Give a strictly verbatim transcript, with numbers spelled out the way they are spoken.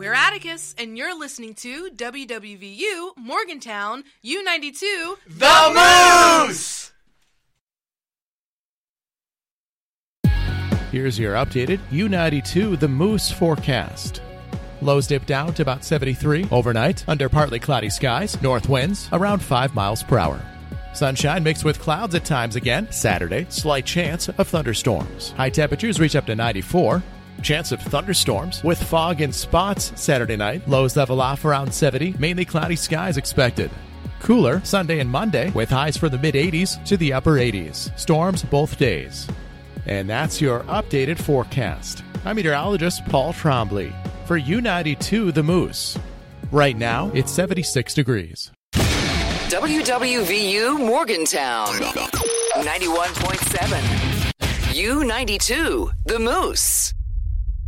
Carter Atticus, and you're listening to W W V U Morgantown U ninety-two The Moose! Here's your updated U ninety-two The Moose forecast. Lows dip down to about seventy-three overnight under partly cloudy skies, north winds around five miles per hour. Sunshine mixed with clouds at times again. Saturday, slight chance of thunderstorms. High temperatures reach up to ninety-four. Chance of thunderstorms with fog in spots Saturday night. Lows level off around seventy. Mainly cloudy skies expected. Cooler Sunday and Monday with highs from the mid eighties to the upper eighties. Storms both days. And that's your updated forecast. I'm meteorologist Paul Trombley for U ninety-two The Moose. Right now, it's seventy-six degrees. W W V U Morgantown, ninety-one point seven. U ninety-two, The Moose.